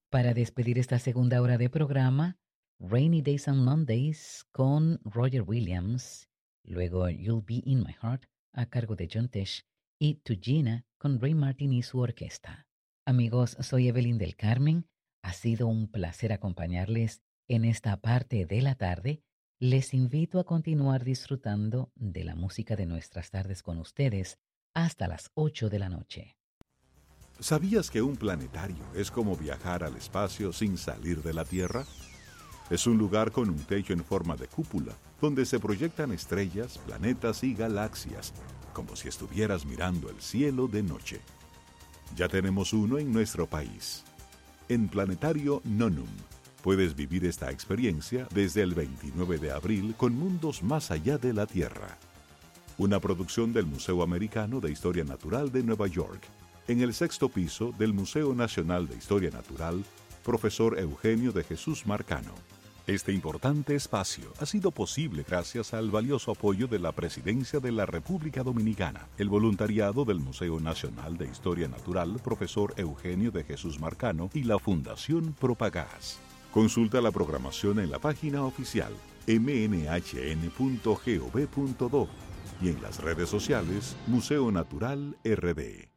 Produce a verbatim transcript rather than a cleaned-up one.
Para despedir esta segunda hora de programa, Rainy Days and Mondays con Roger Williams, luego You'll Be in My Heart a cargo de John Tesh y To Gina con Ray Martin y su orquesta. Amigos, soy Evelyn del Carmen. Ha sido un placer acompañarles en esta parte de la tarde. Les invito a continuar disfrutando de la música de nuestras tardes con ustedes hasta las ocho de la noche. ¿Sabías que un planetario es como viajar al espacio sin salir de la Tierra? Es un lugar con un techo en forma de cúpula, donde se proyectan estrellas, planetas y galaxias, como si estuvieras mirando el cielo de noche. Ya tenemos uno en nuestro país. En Planetario Nonum puedes vivir esta experiencia desde el veintinueve de abril con Mundos Más Allá de la Tierra. Una producción del Museo Americano de Historia Natural de Nueva York, en el sexto piso del Museo Nacional de Historia Natural, Profesor Eugenio de Jesús Marcano. Este importante espacio ha sido posible gracias al valioso apoyo de la Presidencia de la República Dominicana, el voluntariado del Museo Nacional de Historia Natural, Profesor Eugenio de Jesús Marcano y la Fundación Propagás. Consulta la programación en la página oficial m n h n punto gov punto do y en las redes sociales Museo Natural R D.